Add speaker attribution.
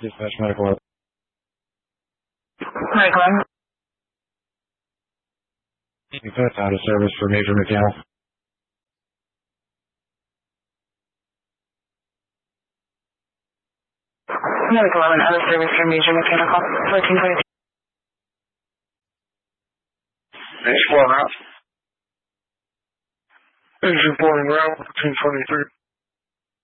Speaker 1: Dispatch medical.
Speaker 2: Medical.
Speaker 1: That's out of service for Major McHale.
Speaker 2: Medical 11, out of service for Major Mechanical. 1422.
Speaker 3: Explore out. Engine 4 and route, 1423.